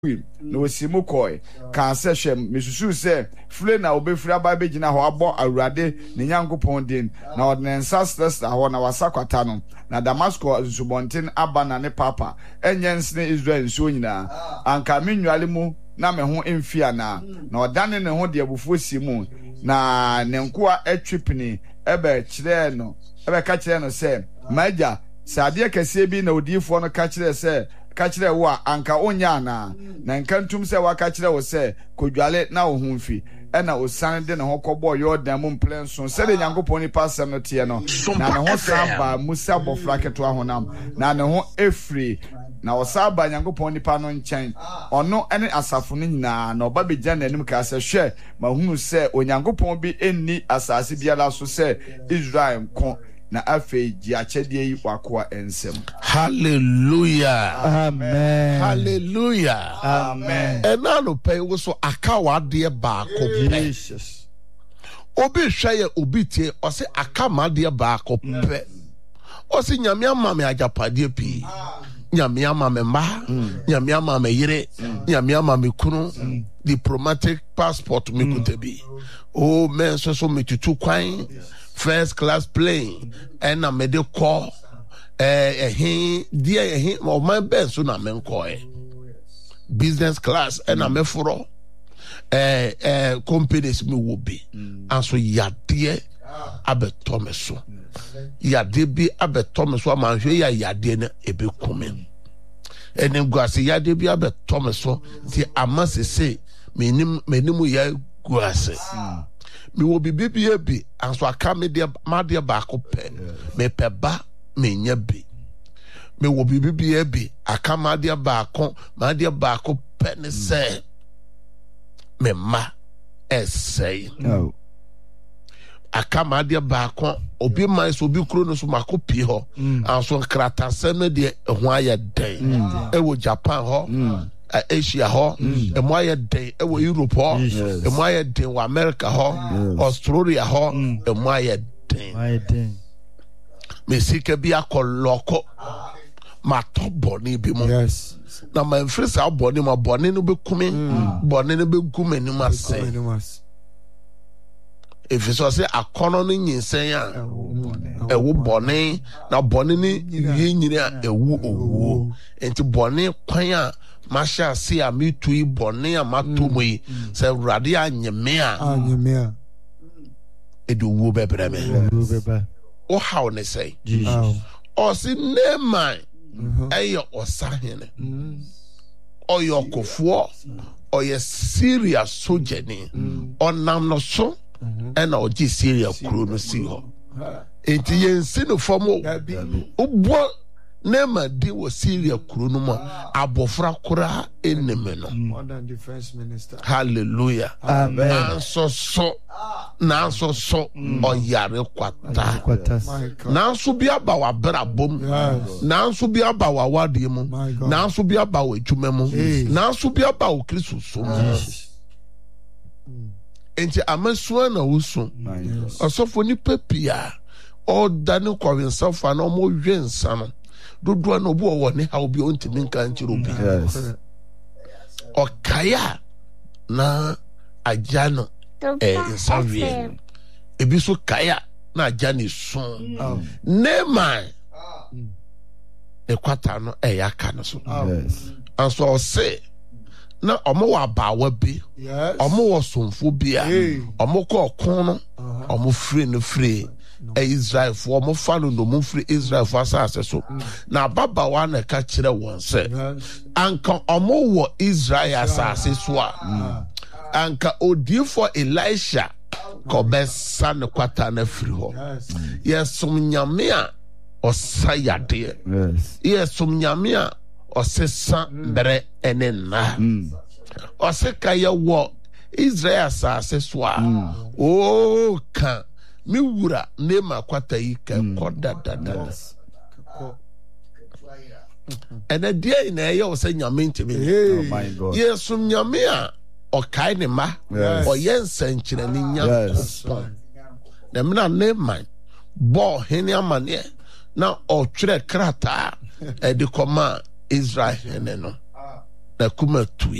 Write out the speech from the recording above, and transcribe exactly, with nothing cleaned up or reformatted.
no simu koi kan se hwem mesusu se fle na obefura ba begina ho abo awurade ne nyankopon din na ordinance stress ho na wasakwata no na Damascus zubontin aba na ne papa enyensne Israel so nyina anka menwale mu na me ho emfia na na odane ne ho de abufuo simu na ne nkoa atwipini ebe kire no ebe ka kire no se maja sade kese bi na odifo no ka kire se ka kire wo anka onya na na nkantum se wa ka kire wo se kodwale na wo humfi ena osan de ne ho kɔbɔ Yordan mu mplenso se de nyankopɔn ni pasem no tie no na ne ho samba musa bofra keto ahonam na ne ho efri na osaba nyankopɔn nipa no nkyɛn ɔno ene asafo no nyinaa na ɔba begya nanim ka se hwɛ ma hunu se onyankopɔn bi enni asase biara so se Israel nko na afei ji akyɛde yi wakoa ensem. Hallelujah. Amen. Hallelujah. Amen. Ena no pay wo so aka wade ba ko pe. Jesus. Obi hweye obi tie o se aka made ba ko pe. O se nyame ama me agapade pi. Nyame ama me mba, nyame ama me yire, nyame ama me kunu, diplomatic passport me kutebi. Oh men so so me tutu kwan. First class plane and a medical eh eh dia eh o man ben so na men ko eh business class and a meforo eh eh companies me wo bi anso yade abeto me so yade bi abeto me so ma hwe ya yade na ebe komen enim guase yade bi abeto me so ti amasese menim menimu ya guase me will be baby be and so I come me dear my dear back up me peba me nyabi me will be baby be I come my dear back on my dear back up penny say me ma essay no I come my dear back on obi my so be chrono so my copy ho and so krata seme de ho aye den e wo Japan ho Asia ho e mo aye den e wo Europe ho e mo aye den wo America ho Australia ho e mo aye den my den me sika bi akoloko ma to boni bi mo yes na ma mfrisa boni ma boni no be kumi boni no be gume ni ma se if so say akono no nyinsen a e wo boni na boni ni yinyini a e wu owu enti boni kwan a masha si a me tu boni a matomo yi se wrade anyeme a anyeme a e do wu bebre me beba o how ne say Jesus o si Naaman e yo osahene o yo kofo o ye Syria sojeni onam no so ena o ji Syria kuro no si ho enti yensi no fomo obo Naaman di wo Syria kuro no mo abofra kura eneme no modern defense minister hallelujah amen anso so na anso so oyare kwata kwatas na anso bi aba wa brabom na anso bi aba wa wade mu na anso bi aba wa adwuma mu na anso bi aba wa Kristo so enti amasu na wusu osofo ni papia o dane kwawensa fa na mo hwensa no dodo na obo wo ne ha obi o ntimi nka nchiro bi yes okaya na ajano eh insawie ebi so kaya na ajani sun Naaman e kwata no e yaka no so yes anso se na omo wa bawa bi yes omo wo somfo bi a omo ko okon no omo free no free e Israel for omo fa no no mo free Israel for asase so na baba wa na ka kire won se anka omo wo Israel asase so a anka odi for Elisha ko be san kwata na free ho yesom nyame a osayade yes yesom nyame a osesa bere enena oseka ye wo Israel asase so a o ka mi wura Naaman kwata yi ka koda dada ena dia na ye o se nyame ntimi oh my god yesom nyame a o kai ne ma o yensa nkyira ni nyankopon na mina Naaman bo hene amane na o twere krata e de koma Israel hene no na kuma tu